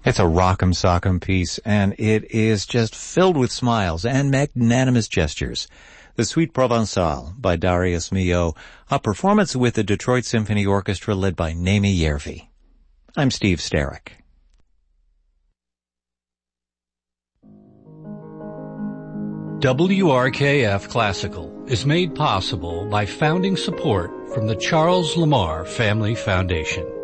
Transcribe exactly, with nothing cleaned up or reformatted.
It's a rock'em sock'em piece, and it is just filled with smiles and magnanimous gestures. The Suite Provençale by Darius Milhaud, a performance with the Detroit Symphony Orchestra led by Naomi Järvi. I'm Steve Starrick. W R K F Classical is made possible by founding support from the Charles Lamar Family Foundation.